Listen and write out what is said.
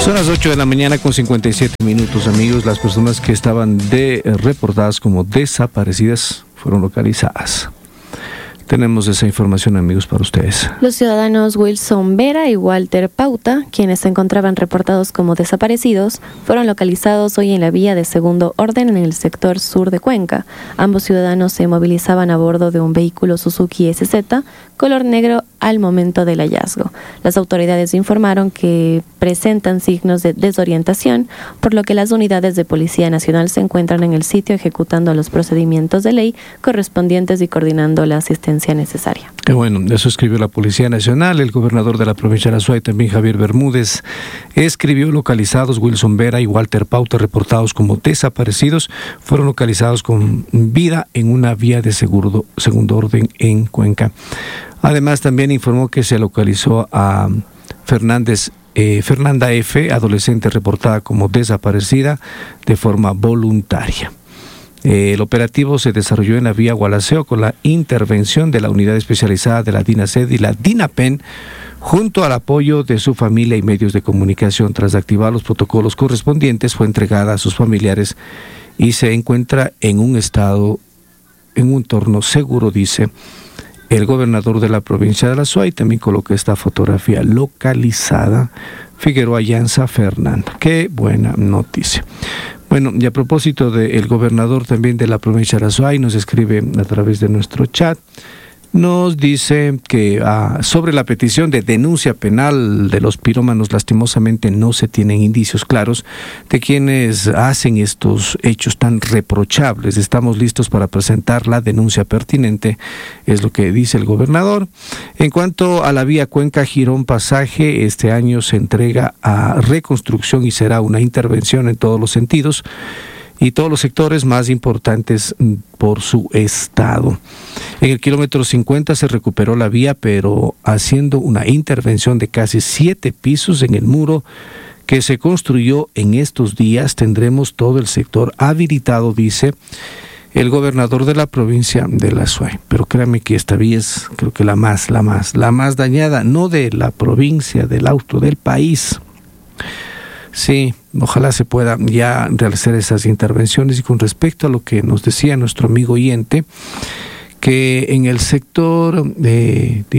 Son las 8 de la mañana con 57 minutos, amigos. Las personas que estaban reportadas como desaparecidas fueron localizadas. Tenemos esa información, amigos, para ustedes. Los ciudadanos Wilson Vera y Walter Pauta, quienes se encontraban reportados como desaparecidos, fueron localizados hoy en la vía de segundo orden en el sector sur de Cuenca. Ambos ciudadanos se movilizaban a bordo de un vehículo Suzuki SZ color negro al momento del hallazgo. Las autoridades informaron que presentan signos de desorientación, por lo que las unidades de Policía Nacional se encuentran en el sitio ejecutando los procedimientos de ley correspondientes y coordinando la asistencia necesaria. Bueno, eso escribió la Policía Nacional. El gobernador de la provincia de Azuay, también Javier Bermúdez, escribió: localizados Wilson Vera y Walter Pauta, reportados como desaparecidos, fueron localizados con vida en una vía de segundo orden en Cuenca. Además, también informó que se localizó a Fernanda F., adolescente reportada como desaparecida de forma voluntaria. El operativo se desarrolló en la vía Gualaceo con la intervención de la unidad especializada de la DINASED y la DINAPEN, junto al apoyo de su familia y medios de comunicación. Tras activar los protocolos correspondientes, fue entregada a sus familiares y se encuentra en un entorno seguro, dice el gobernador de la provincia de Azuay. También coloca esta fotografía localizada, Figueroa Llanza Fernanda. Qué buena noticia. Bueno, y a propósito del gobernador también de la provincia de Azuay, nos escribe a través de nuestro chat, nos dice que sobre la petición de denuncia penal de los pirómanos, lastimosamente no se tienen indicios claros de quienes hacen estos hechos tan reprochables. Estamos listos para presentar la denuncia pertinente, es lo que dice el gobernador. En cuanto a la vía Cuenca-Girón Pasaje, este año se entrega a reconstrucción y será una intervención en todos los sentidos y todos los sectores más importantes por su estado. En el kilómetro 50 se recuperó la vía, pero haciendo una intervención de casi 7 pisos en el muro que se construyó en estos días, tendremos todo el sector habilitado, dice el gobernador de la provincia de Azuay. Pero créame que esta vía es, creo que la más dañada, no de la provincia, del auto, del país. Sí, ojalá se pueda ya realizar esas intervenciones. Y con respecto a lo que nos decía nuestro amigo oyente, que en el sector